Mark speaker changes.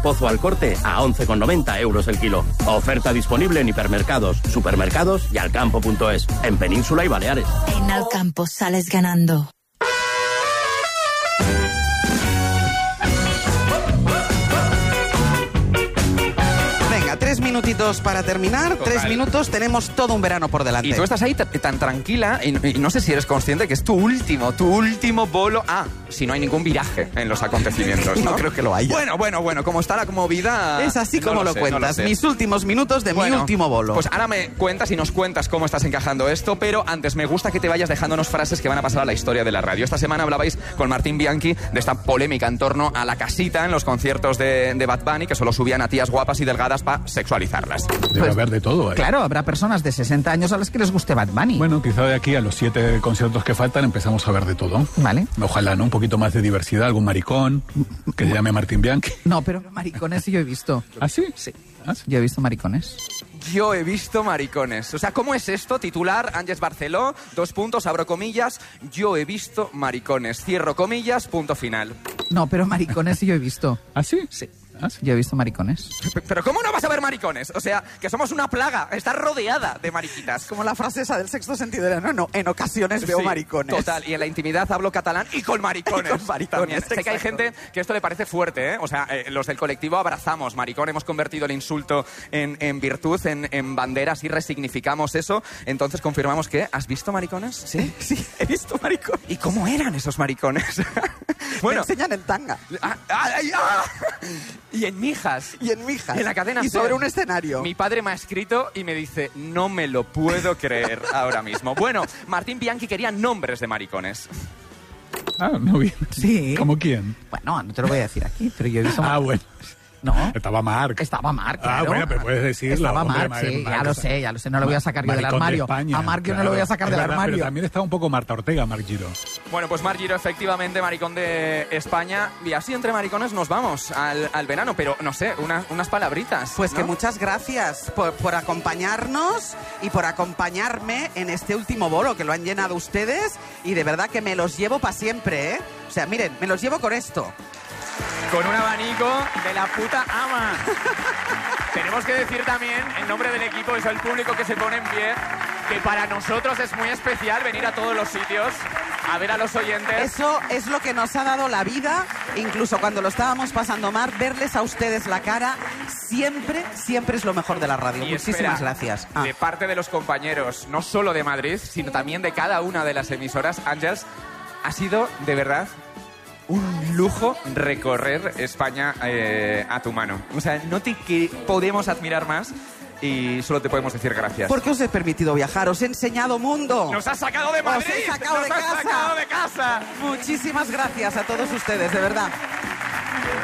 Speaker 1: Pozo al corte a 11,90 euros el kilo. Oferta disponible en hipermercados, supermercados y alcampo.es, en Península y Baleares.
Speaker 2: En Alcampo sales ganando.
Speaker 3: Venga, 3 minutitos para terminar.
Speaker 4: Total.
Speaker 3: 3 minutos, tenemos todo un verano por delante.
Speaker 4: Y tú estás ahí tan tranquila y no sé si eres consciente que es tu último bolo. Si no hay ningún viraje en los acontecimientos, ¿no?
Speaker 3: No creo que lo haya.
Speaker 4: Bueno, como está la movida...
Speaker 3: Es así como lo
Speaker 4: sé,
Speaker 3: cuentas.
Speaker 4: sé.
Speaker 3: Mis últimos minutos de mi último bolo.
Speaker 4: Pues ahora me cuentas y nos cuentas cómo estás encajando esto, pero antes me gusta que te vayas dejándonos frases que van a pasar a la historia de la radio. Esta semana hablabais con Martín Bianchi de esta polémica en torno a la casita en los conciertos de Bad Bunny, que solo subían a tías guapas y delgadas para sexualizarlas.
Speaker 5: Debe haber de todo, ¿eh?
Speaker 6: Claro, habrá personas de 60 años a las que les guste Bad Bunny.
Speaker 5: Bueno, quizá de aquí a los 7 conciertos que faltan empezamos a ver de todo.
Speaker 6: Vale.
Speaker 5: Ojalá, ¿no? Un poquito más de diversidad, algún maricón que se llame Martín Bianchi.
Speaker 6: No, pero maricones sí yo he visto.
Speaker 5: ¿Ah, sí?
Speaker 6: Sí.
Speaker 5: ¿Ah, sí?
Speaker 6: Yo he visto maricones.
Speaker 4: Yo he visto maricones. O sea, ¿cómo es esto? Titular, Ángeles Barceló, 2 puntos, abro comillas, yo he visto maricones, cierro comillas, punto final.
Speaker 6: No, pero maricones sí yo he visto.
Speaker 5: ¿Ah, sí?
Speaker 6: Sí.
Speaker 5: ¿Ah, sí?
Speaker 6: Yo he visto maricones.
Speaker 4: Pero ¿cómo no vas a ver maricones? O sea, que somos una plaga, estás rodeada de mariquitas.
Speaker 3: Como la frase esa del sexto sentido era, no, en ocasiones veo
Speaker 4: Sí,
Speaker 3: maricones.
Speaker 4: Total, y en la intimidad hablo catalán y con maricones.
Speaker 3: Con maricones,
Speaker 4: También. Sé que hay
Speaker 3: exacto.
Speaker 4: gente que esto le parece fuerte, ¿eh? O sea, los del colectivo abrazamos maricón, hemos convertido el insulto en virtud, en bandera, así resignificamos eso. Entonces confirmamos que, ¿has visto maricones? Sí.
Speaker 3: Sí, he visto maricones.
Speaker 4: ¿Y cómo eran esos maricones?
Speaker 3: Me enseñan el tanga.
Speaker 4: Y en Mijas.
Speaker 3: Y en Mijas.
Speaker 4: En la cadena
Speaker 3: Y sobre
Speaker 4: SER.
Speaker 3: un escenario.
Speaker 4: Mi padre me ha escrito y me dice, no me lo puedo creer ahora mismo. Bueno, Martín Bianchi quería nombres de maricones.
Speaker 5: Ah, muy bien.
Speaker 6: Sí.
Speaker 5: ¿Cómo quién?
Speaker 6: Bueno, no te lo voy a decir aquí, pero yo he visto...
Speaker 5: Ah, bueno.
Speaker 6: No.
Speaker 5: Estaba Marc.
Speaker 6: Estaba Marc, claro.
Speaker 5: Ah, bueno, pero puedes decirlo.
Speaker 6: Estaba
Speaker 5: hombre,
Speaker 6: Marc, sí,
Speaker 5: Marc,
Speaker 6: ya lo sé, no lo voy a sacar yo del
Speaker 5: maricón de
Speaker 6: armario.
Speaker 5: España,
Speaker 6: A Marc yo no
Speaker 5: claro.
Speaker 6: lo voy a sacar
Speaker 5: Es
Speaker 6: del
Speaker 5: verdad,
Speaker 6: armario.
Speaker 5: Pero también está un poco Marta Ortega, Marc Giró.
Speaker 4: Bueno, pues Marc Giró, efectivamente, maricón de España. Y así entre maricones nos vamos al verano. Pero, no sé, unas palabritas.
Speaker 3: Pues
Speaker 4: ¿no?
Speaker 3: que muchas gracias por acompañarnos y por acompañarme en este último bolo, que lo han llenado ustedes, y de verdad que me los llevo para siempre, ¿eh? O sea, miren, me los llevo con esto.
Speaker 4: Con un abanico de la puta ama. Tenemos que decir también, en nombre del equipo, eso, el público que se pone en pie, que para nosotros es muy especial venir a todos los sitios a ver a los oyentes.
Speaker 3: Eso es lo que nos ha dado la vida, incluso cuando lo estábamos pasando mal, verles a ustedes la cara, siempre es lo mejor de la radio.
Speaker 4: Y
Speaker 3: Muchísimas
Speaker 4: espera,
Speaker 3: gracias.
Speaker 4: De parte de los compañeros, no solo de Madrid, sino también de cada una de las emisoras, Ángels, ha sido, de verdad, un lujo recorrer España a tu mano. O sea, no te podemos admirar más y solo te podemos decir gracias.
Speaker 3: ¿Por qué os he permitido viajar? Os he enseñado mundo.
Speaker 4: ¡Nos has sacado de Madrid!
Speaker 3: Os he sacado
Speaker 4: ¡Nos
Speaker 3: de
Speaker 4: has
Speaker 3: casa.
Speaker 4: sacado de casa!
Speaker 3: Muchísimas gracias a todos ustedes, de verdad.